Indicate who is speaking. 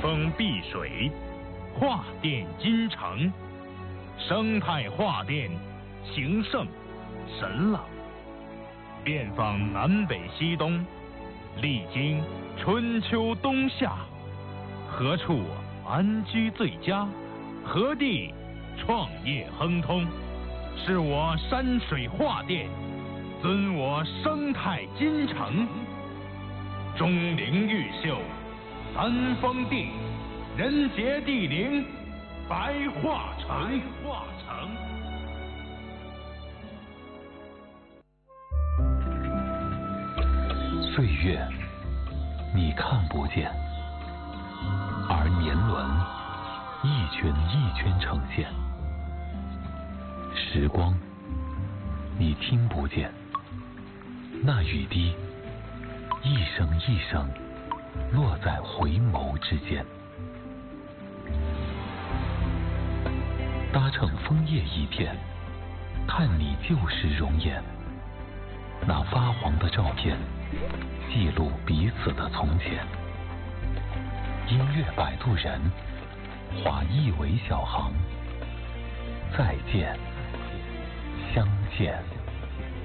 Speaker 1: 风碧水，画殿金城，生态画殿，情圣神朗，遍访南北西东，历经春秋冬夏，何处安居最佳？何地创业亨通？是我山水画殿，尊我生态金城。钟灵毓秀，三峰地，人杰地灵，白桦城。
Speaker 2: 岁月你看不见，而年轮一圈一圈呈现。时光你听不见，那雨滴一声一声落在回眸之间。搭乘枫叶一片，看你旧时容颜。那发黄的照片，记录彼此的从前。音乐摆渡人，划一尾小航。再见，相见。